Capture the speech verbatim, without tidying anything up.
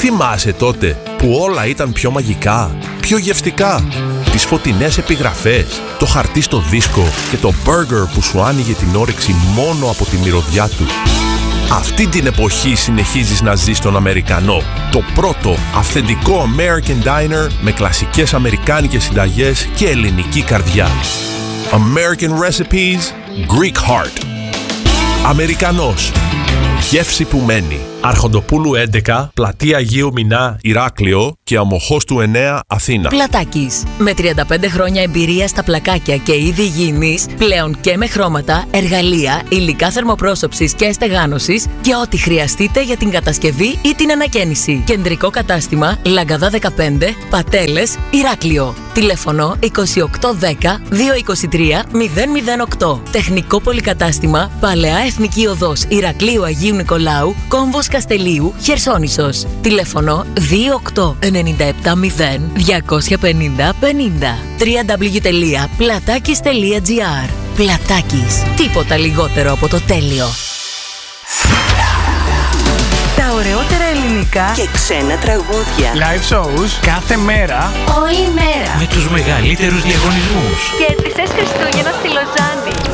Θυμάσαι τότε που όλα ήταν πιο μαγικά, πιο γευστικά? Τις φωτεινές επιγραφές, το χαρτί στο δίσκο και το μπέργκερ που σου άνοιγε την όρεξη μόνο από τη μυρωδιά του. Αυτή την εποχή συνεχίζεις να ζεις τον Αμερικανό. Το πρώτο αυθεντικό American Diner με κλασικές αμερικάνικες συνταγές και ελληνική καρδιά. American Recipes, Greek Heart. Αμερικανός. Γεύση που μένει. Αρχοντοπούλου έντεκα, Πλατεία Αγίου Μινά, Ηράκλειο και Αμοχώστου εννέα, Αθήνα. Πλατάκης. Με τριάντα πέντε χρόνια εμπειρία στα πλακάκια και είδη υγιεινής, πλέον και με χρώματα, εργαλεία, υλικά θερμοπρόσωψης και στεγάνωσης και ό,τι χρειαστείτε για την κατασκευή ή την ανακαίνιση. Κεντρικό κατάστημα Λαγκαδά δεκαπέντε, Πατέλες, Ηράκλειο. Τηλέφωνο είκοσι οκτώ δέκα δύο είκοσι τρία μηδέν μηδέν οκτώ. Τεχνικό πολυκατάστημα Παλαιά Εθνική Οδός Ηρακλείου Αγίου Νικολάου, Κόμβος Καστελίου, Χερσόνησος. Τηλέφωνο δύο οκτώ εννιά επτά μηδέν διακόσια πενήντα πενήντα. double-u double-u double-u τελεία πλατάκης τελεία τζι άρ. Πλατάκης. Τίποτα λιγότερο από το τέλειο. Τα ωραιότερα ελληνικά και ξένα τραγούδια. Live shows κάθε μέρα. Όλη μέρα. Με τους μεγαλύτερους διαγωνισμούς. Κέρδισες Χριστούγεννα στη Λοζάνη.